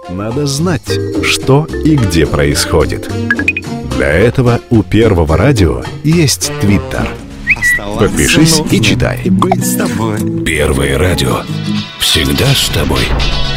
Надо знать, что и где происходит. Для этого у Первого радио есть Твиттер. Подпишись и читай. Быть с тобой. Первое радио. Всегда с тобой.